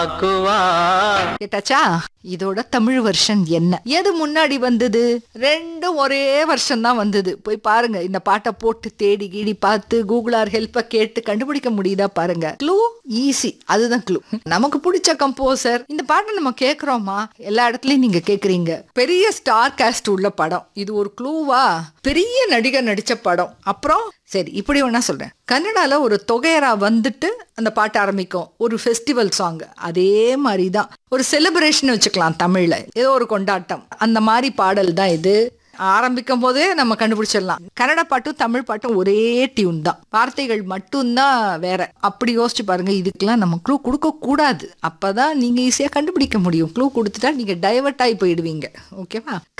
Aqua. கேட்டாச்சா? இதோட Tamil version என்ன? எது முன்னாடி வந்தது? ரெண்டும் ஒரே வருஷம் தான் வந்தது. போய் பாருங்க. இந்த பாட்டை போட்டு தேடி கீடி பார்த்து கூகுளார் ஹெல்ப்பை கேட்டு கண்டுபிடிக்க முடியுதா பாருங்க. க்ளூ ஈஸி, அதுதான் க்ளூ. நமக்கு பிடிச்ச கம்போசர். இந்த பாட்டை நம்ம கேட்கிறோமா? எல்லா இடத்துலயும் நீங்க கேக்குறீங்க. பெரிய ஸ்டார் காஸ்ட் உள்ள படம். இது ஒரு க்ளூவா? பெரிய நடிகர் நடிச்ச படம். அப்புறம் சரி, இப்படி வேணா சொல்றேன். கன்னடால ஒரு தொகையரா வந்துட்டு அந்த பாட்டு ஆரம்பிக்கும். ஒரு ஃபெஸ்டிவல் சாங். அதே மாதிரி தான் ஒரு செலிப்ரேஷன் வச்சுக்கலாம் தமிழ்ல. ஏதோ ஒரு கொண்டாட்டம். அந்த மாதிரி பாடல் தான் இது. ஆரம்பிக்கும் போதே நம்ம கண்டுபிடிச்சிடலாம். கன்னட பாட்டும் தமிழ் பாட்டும் ஒரே டியூன் தான். வார்த்தைகள் மட்டும்தான் வேற. அப்படி யோசிச்சு பாருங்க. இதுக்கெல்லாம் நம்ம க்ளூ கொடுக்க கூடாது. அப்பதான் நீங்க ஈஸியா கண்டுபிடிக்க முடியும். க்ளூ கொடுத்துட்டா நீங்க டைவர்ட் ஆகி போயிடுவீங்க. ஓகேவா?